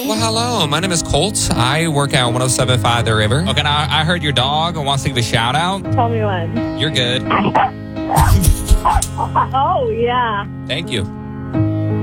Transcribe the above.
Well, hello. My name is Colt. I work at 107.5 The River. Okay, now I heard your dog wants to give a shout out. Tell me when. You're good. Oh, yeah. Thank you.